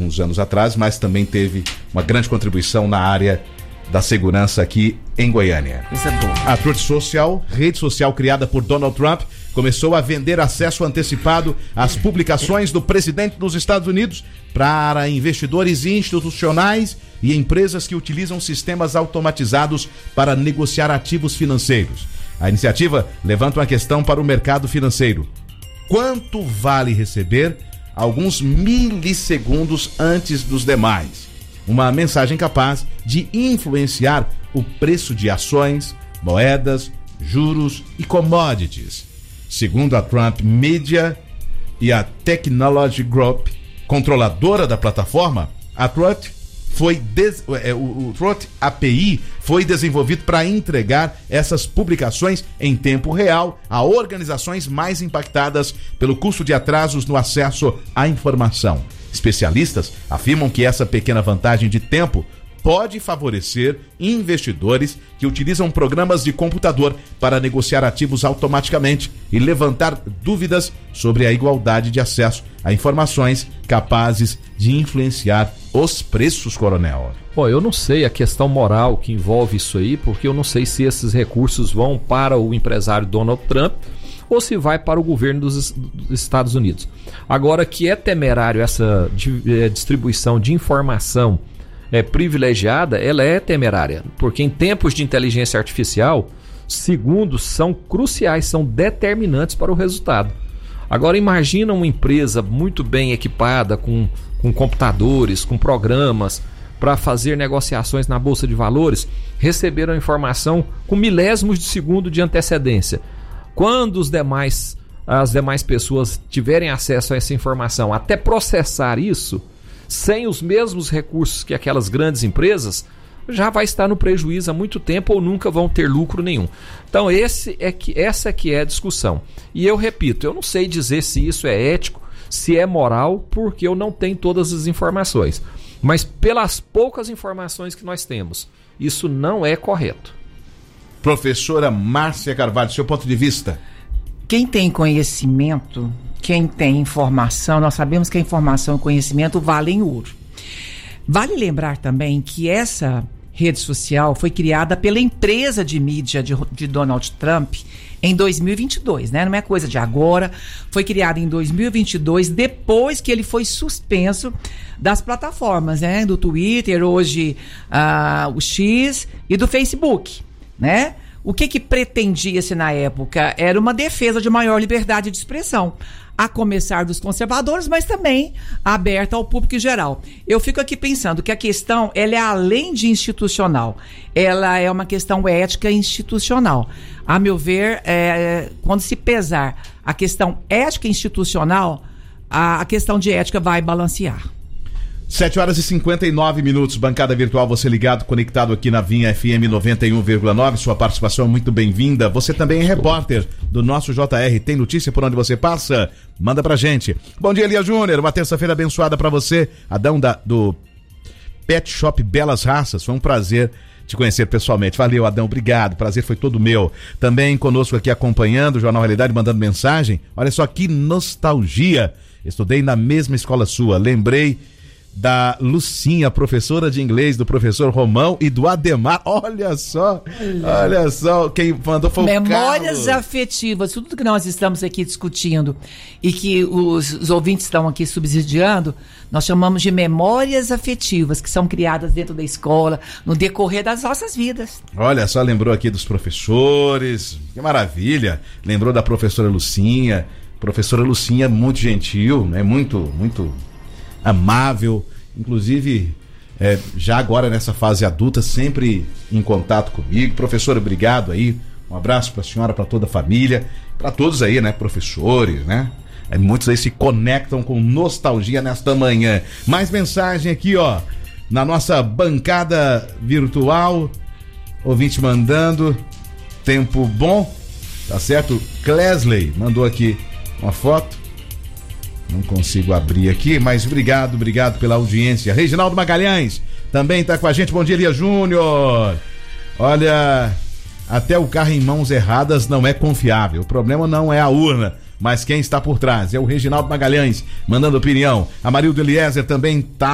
alguns anos atrás, mas também teve uma grande contribuição na área da segurança aqui em Goiânia. Isso é bom. A Truth Social, rede social criada por Donald Trump, começou a vender acesso antecipado às publicações do presidente dos Estados Unidos para investidores institucionais e empresas que utilizam sistemas automatizados para negociar ativos financeiros. A iniciativa levanta uma questão para o mercado financeiro. Quanto vale receber alguns milissegundos antes dos demais? Uma mensagem capaz de influenciar o preço de ações, moedas, juros e commodities. Segundo a Trump Media e a Technology Group, controladora da plataforma, a Truth o Truth API foi desenvolvido para entregar essas publicações em tempo real a organizações mais impactadas pelo custo de atrasos no acesso à informação. Especialistas afirmam que essa pequena vantagem de tempo pode favorecer investidores que utilizam programas de computador para negociar ativos automaticamente e levantar dúvidas sobre a igualdade de acesso a informações capazes de influenciar os preços, coronel. Bom, eu não sei a questão moral que envolve isso aí, porque eu não sei se esses recursos vão para o empresário Donald Trump ou se vai para o governo dos Estados Unidos. Agora, que é temerário essa distribuição de informação privilegiada, ela é temerária, porque em tempos de inteligência artificial, segundos são cruciais, são determinantes para o resultado. Agora imagina uma empresa muito bem equipada com computadores, com programas para fazer negociações na Bolsa de Valores, receber a informação com milésimos de segundo de antecedência. Quando as demais pessoas tiverem acesso a essa informação, até processar isso, sem os mesmos recursos que aquelas grandes empresas, já vai estar no prejuízo há muito tempo ou nunca vão ter lucro nenhum. Então essa é que é a discussão. E eu repito, eu não sei dizer se isso é ético, se é moral, porque eu não tenho todas as informações. Mas pelas poucas informações que nós temos, isso não é correto. Professora Márcia Carvalho, seu ponto de vista? Quem tem conhecimento, quem tem informação, nós sabemos que a informação e o conhecimento valem ouro. Vale lembrar também que essa rede social foi criada pela empresa de mídia de Donald Trump em 2022, né? Não é coisa de agora. Foi criada em 2022, depois que ele foi suspenso das plataformas, né? Do Twitter, hoje o X, e do Facebook, né? O que pretendia-se na época era uma defesa de maior liberdade de expressão, a começar dos conservadores, mas também aberta ao público em geral. Eu fico aqui pensando que a questão, ela é além de institucional, ela é uma questão ética institucional. A meu ver, quando se pesar a questão ética institucional, a questão de ética vai balancear. 7h59, bancada virtual, você ligado, conectado aqui na Vinha FM 91,9, sua participação é muito bem-vinda. Você também é repórter do nosso JR, tem notícia por onde você passa? Manda pra gente. Bom dia, Elia Júnior, uma terça-feira abençoada pra você. Adão do Pet Shop Belas Raças, foi um prazer te conhecer pessoalmente. Valeu, Adão, obrigado, prazer foi todo meu. Também conosco aqui acompanhando o Jornal Realidade, mandando mensagem. Olha só que nostalgia, estudei na mesma escola sua, lembrei da Lucinha, professora de inglês, do professor Romão e do Ademar. Olha só, quem mandou foi o Memórias Carlos. afetivas, tudo que nós estamos aqui discutindo e que os ouvintes estão aqui subsidiando, nós chamamos de memórias afetivas, que são criadas dentro da escola, no decorrer das nossas vidas. Olha só, lembrou aqui dos professores, que maravilha, lembrou da professora Lucinha, muito gentil, né? Muito amável, inclusive já agora nessa fase adulta, sempre em contato comigo. Professora, obrigado aí, um abraço para a senhora, para toda a família, para todos aí, né, professores, né? Muitos aí se conectam com nostalgia nesta manhã. Mais mensagem aqui, ó, na nossa bancada virtual, ouvinte mandando, tempo bom, tá certo? Clesley mandou aqui uma foto. Não consigo abrir aqui, mas obrigado pela audiência. Reginaldo Magalhães também está com a gente. Bom dia, Elia Júnior. Olha, até o carro em mãos erradas não é confiável. O problema não é a urna, mas quem está por trás. É o Reginaldo Magalhães mandando opinião. A Marildo Eliezer também está